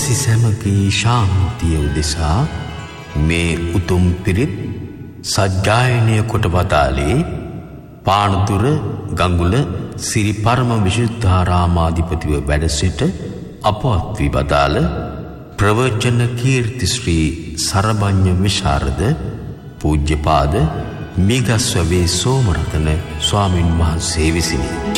ලෝකවාසී සැමගේ ශාන්තිය උදෙසා මේ උතුම් පිරිත් සජ්ජායනය කොට වදාළේ පානදුර ගඟුල සිරි පරම විශුද්ධාරාමාධිපතිව වැඩ සිට අපවත් වී වදාළ ප්‍රවචන කීර්ති ශ්‍රී සරභඤ්ඤ විශාරද පූජ්‍යපාද මිගස්වවේ සෝමරතන ස්වාමින් වහන්සේ විසිනි.